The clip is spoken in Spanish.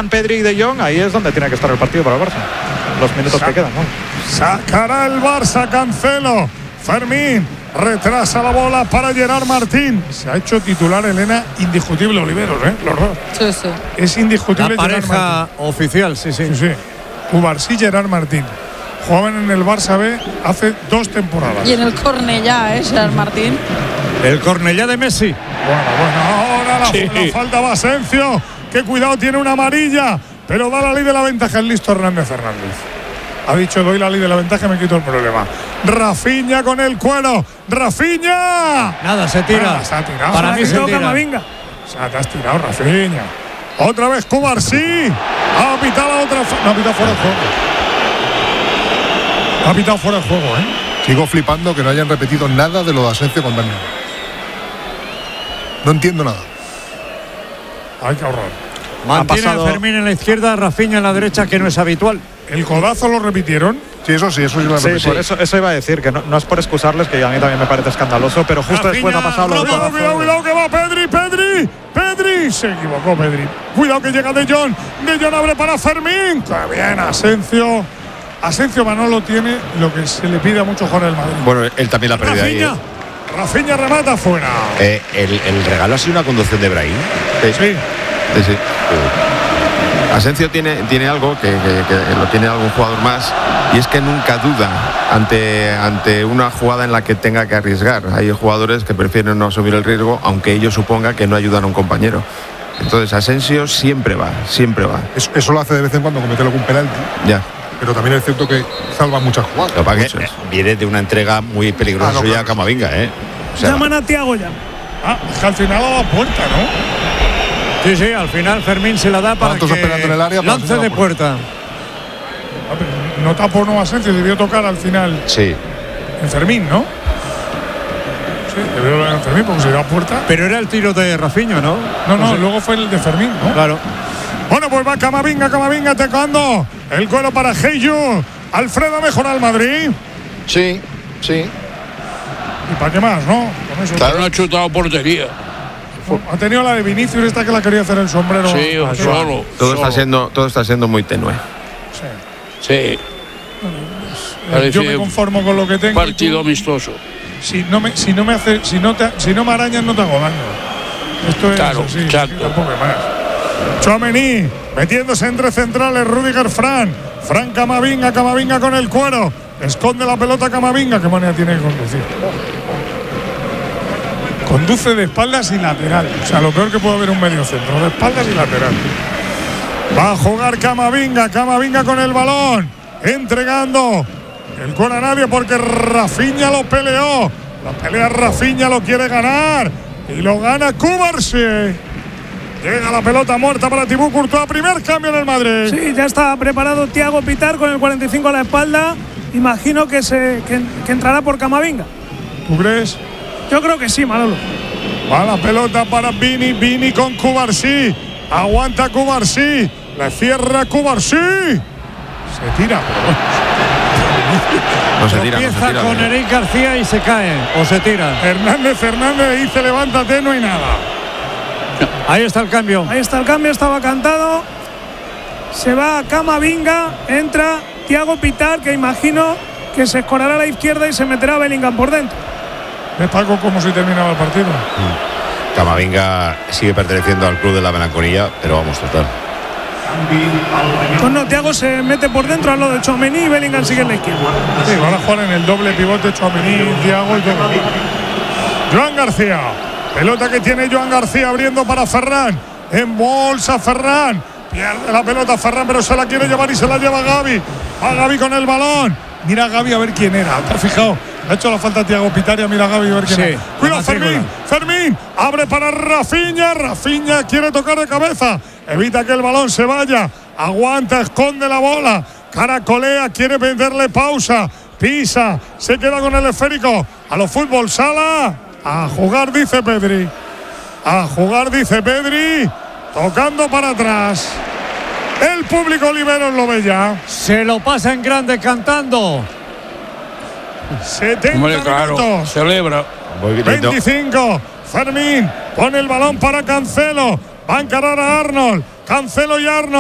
están Pedri y De Jong, ahí es donde tiene que estar el partido para el Barça. Los minutos que quedan, ¿no? Sacará el Barça Cancelo. Fermín retrasa la bola para Gerard Martín. Se ha hecho titular Elena, indiscutible Oliveros, los dos. Sí, sí. Es indiscutible. La pareja oficial, sí. Cubarsí, Gerard Martín. Jugaban en el Barça B hace 2 temporadas. Y en el Cornellá, Gerard Martín. El Cornellá de Messi. Bueno, ahora la falta va Asensio. Que cuidado, tiene una amarilla. Pero da la ley de la ventaja el listo Hernández. Ha dicho, doy la ley de la ventaja y me quito el problema. Rafinha con el cuero. ¡Rafinha! Nada, se tira. Se ha tirado. Para mí se tira. Camavinga. O sea, te has tirado, Rafinha. Otra vez Cubarsí. Ha pitado la otra. No, ha pitado fuera de juego. Ha pitado fuera de juego, Sigo flipando que no hayan repetido nada de lo de Asensio con Daniel. No entiendo nada. Hay que ahorrar. Mantiene a Fermín en la izquierda, Rafinha en la derecha, que no es habitual. ¿El codazo lo repitieron? Sí, eso iba a repetir. Sí, por eso iba a decir que no es por excusarles, que a mí también me parece escandaloso, pero justo Rafinha, después ha pasado lo de Cuidado que va Pedri. Se equivocó Pedri. Cuidado que llega De Jong. De Jong abre para Fermín. ¡Qué bien, Asensio! Asensio Manolo tiene lo que se le pide a muchos jugadores del Madrid. Bueno, él también la ha perdido ahí. Rafinha remata fuera. El regalo ha sido una conducción de Brahim. Sí. Asensio tiene algo que lo tiene algún jugador más, y es que nunca duda ante una jugada en la que tenga que arriesgar. Hay jugadores que prefieren no asumir el riesgo, aunque ello suponga que no ayudan a un compañero. Entonces Asensio siempre va. Eso lo hace de vez en cuando, comete algún penalti. Ya. Pero también es cierto que salva muchas jugadas. Lo que pasa es que viene de una entrega muy peligrosa suya a Camavinga, O sea, llaman a Thiago ya. Es que al final daba puerta, ¿no? Sí, al final Fermín se la da para que en el área, lance de puerta. No tapó Asensio, debió tocar al final. Sí. En Fermín, ¿no? Sí, debió tocar en Fermín porque se dio a puerta. Pero era el tiro de Rafinha, ¿no? No, luego fue el de Fermín, ¿no? Claro. Bueno, pues va Camavinga tocando. El cuero para Heyu. Alfredo mejora al Madrid. Sí. ¿Y para qué más, no? Con eso. Claro, no ha chutado portería. Ha tenido la de Vinicius, esta que la quería hacer el sombrero. Sí, solo. Todo está siendo muy tenue. Sí. Yo me conformo con lo que tengo. Partido amistoso. Si no me arañas, no te hago daño. Esto es así. Tampoco más. Tchouaméni metiéndose entre centrales. Rüdiger, Fran Camavinga con el cuero. Esconde la pelota Camavinga. Qué manera tiene que conducir. Conduce de espaldas y lateral. O sea, lo peor que puede haber un medio centro. De espaldas y lateral. Va a jugar Camavinga con el balón. Entregando el cuero a nadie porque Rafinha lo peleó. La pelea Rafinha, lo quiere ganar. Y lo gana Cubarsí. Llega la pelota muerta para Thibaut Courtois. Primer cambio en el Madrid. Sí, ya está preparado Thiago Pitar con el 45 a la espalda. Imagino que entrará por Camavinga. ¿Tú crees? Yo creo que sí, Manolo. Va la pelota para Vini con Cubarsí. Aguanta Cubarsí. La cierra Cubarsí. Se tira, No se tira. Empieza con Eric García y se cae. O se tira. Hernández dice levántate, no hay nada. Ahí está el cambio. Estaba cantado. Se va Camavinga, entra Thiago Pitar, que imagino que se escorará a la izquierda y se meterá Bellingham por dentro. ¿Ves, Paco, cómo se terminaba el partido? Camavinga sigue perteneciendo al club de la melancolía, pero vamos, total. Pues no, Thiago se mete por dentro al lado de Tchouaméni y Bellingham sigue en la izquierda. Sí, van a jugar en el doble pivote Tchouaméni, Thiago y todo. Joan García. Pelota que tiene Joan García abriendo para Ferran. En bolsa Ferran. Pierde la pelota Ferran, pero se la quiere llevar y se la lleva Gavi. Va Gavi con el balón. Mira a Gavi a ver quién era. ¿Te has fijado? Ha hecho la falta Thiago Pitaria. Mira a Gavi a ver quién era. Cuidado Fermín. Abre para Rafinha. Rafinha quiere tocar de cabeza. Evita que el balón se vaya. Aguanta, esconde la bola. Caracolea, quiere venderle pausa. Pisa, se queda con el esférico. A los fútbol sala. A jugar, dice Pedri. Tocando para atrás. El público Oliveros lo ve ya. Se lo pasa en grande cantando. 70 minutos. Celebra. 25. Fermín pone el balón para Cancelo. Va a encarar a Arnold. Cancelo y Arnold.